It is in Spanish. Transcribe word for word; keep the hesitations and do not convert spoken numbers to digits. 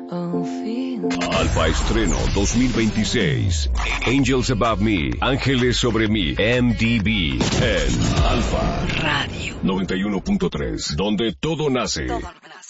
Alfa Estreno dos mil veintiséis. Angels Above Me, Ángeles sobre mí, M D B, en Alfa Radio noventa y uno punto tres, donde todo nace. Todo